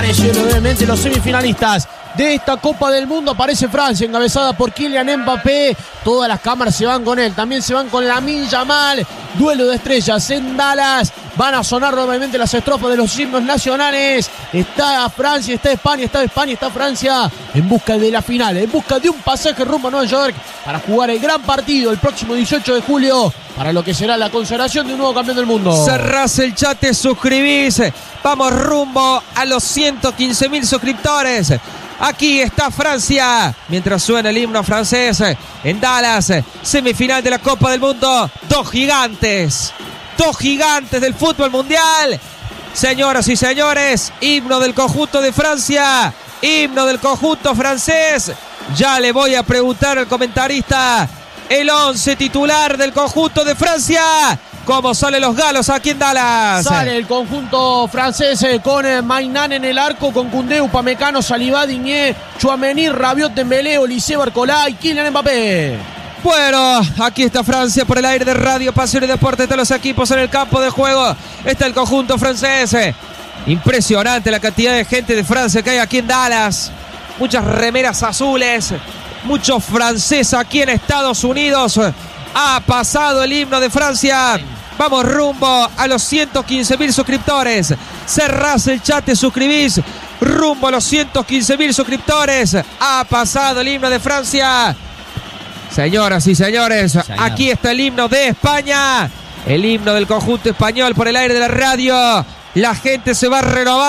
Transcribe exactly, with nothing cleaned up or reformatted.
Aparecieron obviamente los semifinalistas de esta Copa del Mundo. Aparece Francia, encabezada por Kylian Mbappé. Todas las cámaras se van con él. También se van con Lamine Yamal. Duelo de estrellas en Dallas. Van a sonar nuevamente las estrofas de los himnos nacionales. Está Francia, está España, está España, está Francia. En busca de la final, en busca de un pasaje rumbo a Nueva York para jugar el gran partido el próximo dieciocho de julio. Para lo que será la consagración de un nuevo campeón del mundo. Cerrás el chat, te suscribís. Vamos rumbo a los ciento quince mil suscriptores. Aquí está Francia, mientras suena el himno francés en Dallas, semifinal de la Copa del Mundo. Dos gigantes, dos gigantes del fútbol mundial. Señoras y señores, himno del conjunto de Francia, himno del conjunto francés. Ya le voy a preguntar al comentarista el once titular del conjunto de Francia. ¿Cómo salen los galos aquí en Dallas? Sale el conjunto francés eh, con eh, Maignan en el arco, con Koundé, Upamecano, Saliba, Digne, Tchouaméni, Rabiot, Dembélé, Olise, Barcola y Kylian Mbappé. Bueno, aquí está Francia por el aire de Radio Pasión y Deporte. Están los equipos en el campo de juego. Está el conjunto francés. Impresionante la cantidad de gente de Francia que hay aquí en Dallas. Muchas remeras azules. Muchos franceses aquí en Estados Unidos. Ha pasado el himno de Francia. Vamos rumbo a los ciento quince mil suscriptores. Cerrás el chat, te suscribís. Rumbo a los ciento quince mil suscriptores. Ha pasado el himno de Francia. Señoras y señores, Señor. Aquí está el himno de España. El himno del conjunto español por el aire de la radio. La gente se va a renovar.